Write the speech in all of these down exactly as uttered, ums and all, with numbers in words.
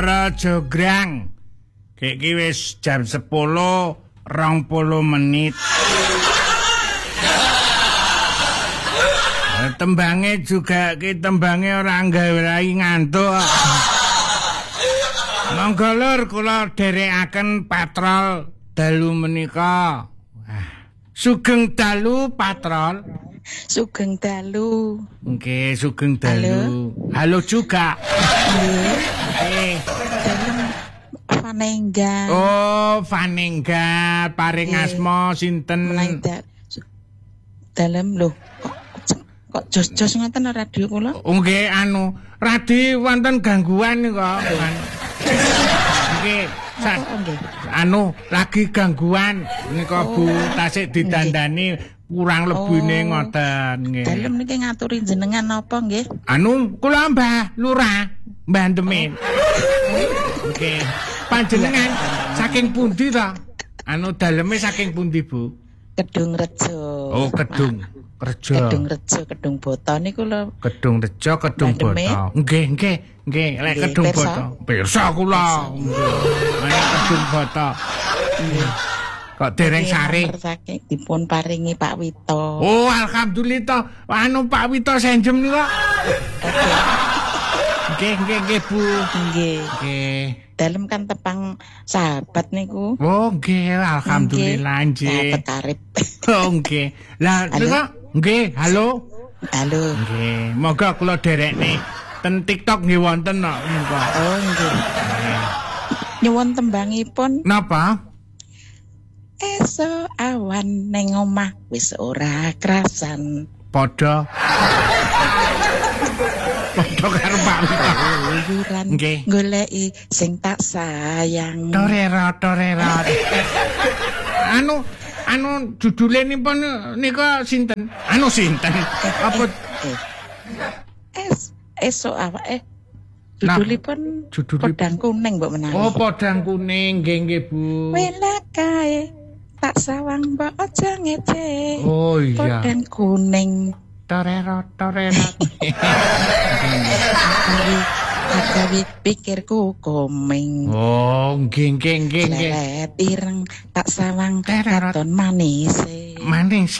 Para jograng. Iki wis jam sepuluh rong puluh menit. Tembange juga ki tembange ora nggawe ngantuk. Monggo lur kula dherekaken patrol dalu menika. Sugeng dalu patrol. Sugeng dalu. Nggih, sugeng dalu. Halo, Halo juga. Nggih. Vanengga. Oh, Vanengga, paring asma sinten? Dalem lho. Kok jos-jos ngoten radio kula? Oh nggih anu, radi wonten gangguan kok. Nggih, anu lagi gangguan nika Bu tasik didandani kurang lebine ngoten nggih. Dalem niki ngaturi jenengan napa nggih? Anu kula Mbah Lurah, Mbah Demin. Nggih. Panjenengan saking pundi ta? Anu daleme saking pundi Bu? Kedung Rejo. Oh, Kedung Rejo. Kedung Rejo, Kedung Boto niku lho. Kedung Rejo, Kedung Boto. Nggih, nggih, nggih, lek Kedung Boto. Pirsa kula. Nek Kedung Boto. Kok dereng sare. Saking dipun paringi Pak Wito. Oh, alhamdulillah. Anu Pak Wito senjem niku. Nggih, nggih, nggih Bu. Nggih. Nggih. Dalem kan tepang sahabat niku. Oh, nggih, alhamdulillah nggih. Sahabat karib. Oh, nggih. Lah niku nggih, halo. Halo. Nggih, moga kula derekne ten TikTok nggih wonten kok niku. Oh, nggih. Nyuwun tembangipun. Napa? Esuk awan ning omah wis ora krasan. Padha. Padha karo Pak Wito. Nggih. Goleki sing tak sayang. Torera, torera. Anu, anu judule nipun nika sinten? Anu sinten? Apa Es esuk awak eh judulipun Podang Kuning mbok menawi. Oh, Podang Kuning, nggih nggih Bu. Welak kae tak sawang mbok aja ngece. Oh iya. Podang Kuning. Torera, torera. Agawi pikirku komeng. Oh, nggih nggih nggih nggih. Let ireng tak sawang katon manis. Manis.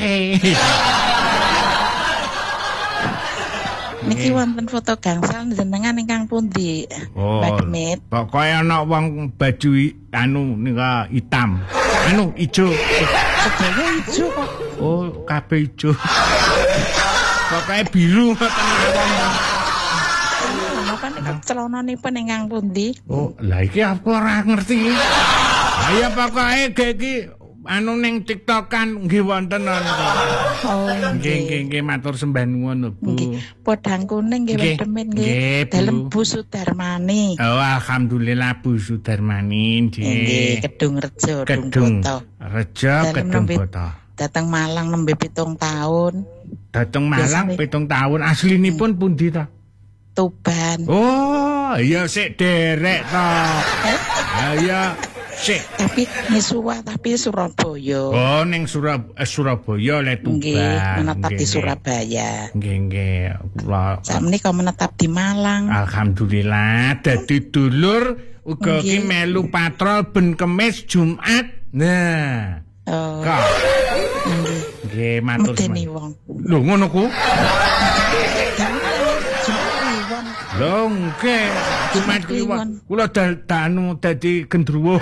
Niki wonten foto gangsal jenengan ingkang pundi? Oh, Mbak Demit. Pokoke ana wong baju anu nika hitam. Anu ijo. Sedaya ijo kok. Oh, kabeh ijo. Pokoke biru ngoten mawon. Napa nek celananipun ingkang pundi? Oh, lah iki aku ora ngerti. Ayo pokoke ge iki anu ning TikTok kan nggih wonten niku. Oh, nggih nggih nggih matur sembah nuwun Bu. Nggih, Podang Kuning nggih Mbak Demit nggih. Dalem Bu Sudarmani. Oh, alhamdulillah Bu Sudarmani nggih. Nggih, Kedung Rejo, Kedung Rejo, Kedung Boto. Dateng Malang nembe pitung tahun. Dateng Malang pitung tahun. Aslinipun pundi ta? Tuban. Oh, iya sik derek to. Ayo sik. Tapi misuwah tapi Surabaya. Oh, ning Surab eh, Surabaya le Tuban. Nggih, menetap di Surabaya. Nggih, nggih. Kula sakmenika menetap di Malang. Alhamdulillah dadi dulur uga ki melu patrol ben Kemis Jumat. Nah. Oh. Kok. Nggih. Nggih, matur medeni wong. Lho ngono ku? Lho nggih, Jumat kliwon. Kula danu dadi gendruwo.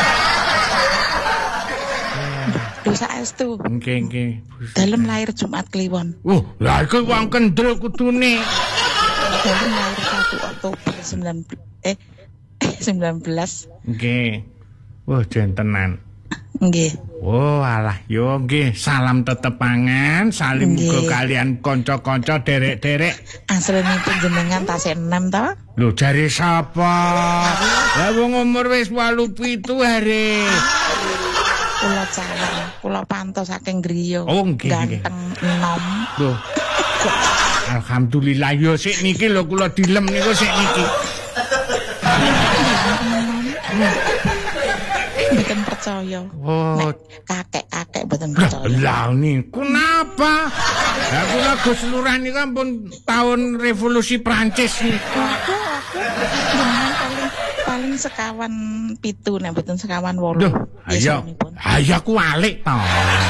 Lho saestu. Nggih, nggih. Dalem lahir Jumat kliwon. Oh, lah iku wong kendel kudune. Dalem lahir satu Oktober sembilan belas eh sembilan belas. Nggih. Wah, jentenan. Nggih. Oh, alah yo nggih, salam tetepangan, salim muga kalian kanca-kanca derek-derek. Aslinipun jenengan tasik enam to? Lho jare sapa? Lah wong umur wis wolu pitu are. Kula calon, kula pantos saking griya. Oh, nggih, ganteng enom. Lho. Alhamdulillah yo sik niki lho kula dilem niku sik niki. Mboten percaya. Oh, kakek-kakek mboten percaya. Lah niku napa? Lah kula Gus Lurah niku ampun tahun revolusi Prancis niku. Aku aku jenengan paling paling sekawan pitu nek mboten sekawan wolu. Duh, ayo. Ayo aku alik to.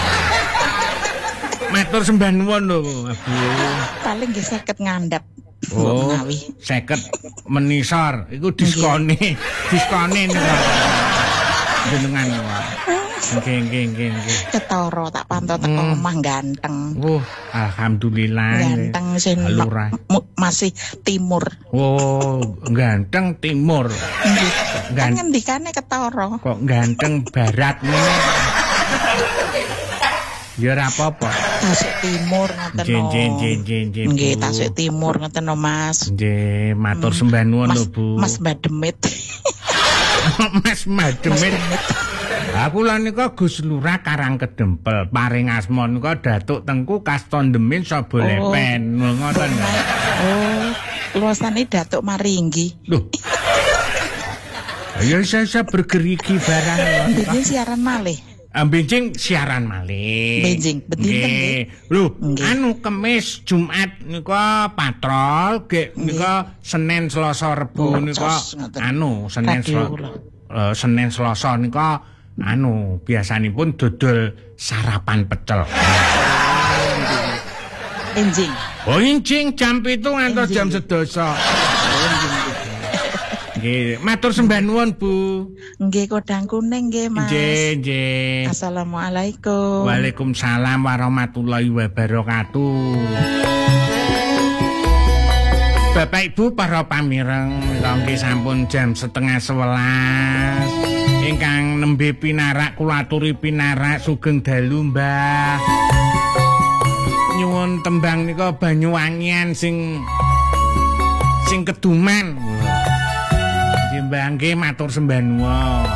Matur sembah nuwun lho, Bu. Paling nggih seket ngandhap. Oh, seket menisor. Iku diskone. Diskone niku. Jenengan wae. Nggih, nggih, nggih, nggih. Ketara tak pantau teko omah ganteng. Oh, alhamdulillah. Ganteng sing masih timur. Oh, ganteng timur. Nggih. Kan ngendikane ketara. Kok ganteng barat ngene. Ya ora apa-apa. Tasik timur ngoten lho. Nggih, nggih, nggih, nggih. Nggih, tasik timur ngoten lho, Mas. Nggih, matur sembah nuwun lho, Bu. Mas Bademit. Mas Bademit. Aku lan nika Gus Lurah Karang Kedempel, paring asma nika Datuk Tengku Kastondemin Sobolepen. Ngoten. Oh, luasane Datuk Maringgi. Loh. Ayo saya bergerigi barang. Benjing siaran malih. Benjing siaran malih. Benjing bedinten nggih. Lho, anu Kemis, Jumat nika patrol, ge nika Senin, Selasa, Rebo nika anu Senin, uh, Senin, Selasa nika anu biasanipun dodol sarapan pecel. Enjing. Oh, enjing jam pitu ngantos jam sedasa. Nggih, matur sembah nuwun, Bu. Nggih, kodang kuning nggih, Mas. Nggih, nggih. Assalamualaikum. Waalaikumsalam warahmatullahi wabarakatuh. Bapak Ibu para pamireng, nggih sampun jam setengah sewelas. Ingkang nembe pinarak kula aturi pinarak sugeng dalu, Mbah. Nyuwun tembang nika Banyuwangian sing sing keduman. Mbah nggih matur sembah nuwun.